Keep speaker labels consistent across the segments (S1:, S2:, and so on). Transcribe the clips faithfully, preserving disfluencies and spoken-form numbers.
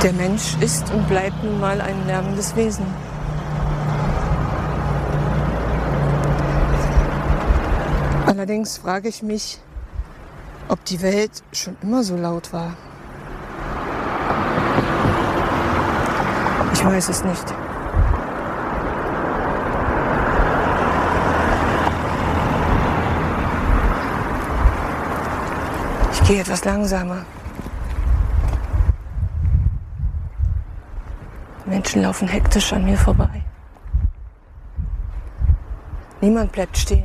S1: Der Mensch ist und bleibt nun mal ein lärmendes Wesen. Allerdings frage ich mich, ob die Welt schon immer so laut war. Ich weiß es nicht. Ich gehe etwas langsamer. Menschen laufen hektisch an mir vorbei. Niemand bleibt stehen.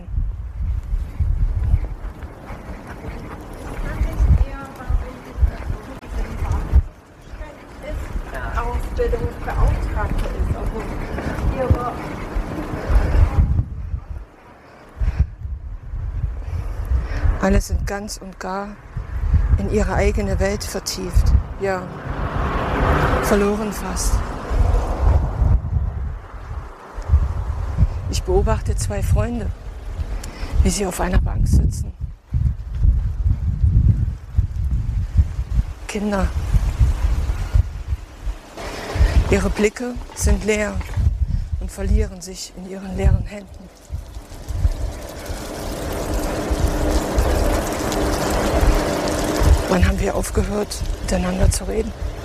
S1: Alle sind ganz und gar in ihre eigene Welt vertieft. Ja, verloren fast. Ich beobachte zwei Freunde, wie sie auf einer Bank sitzen. Kinder. Ihre Blicke sind leer und verlieren sich in ihren leeren Händen. Wann haben wir aufgehört, miteinander zu reden?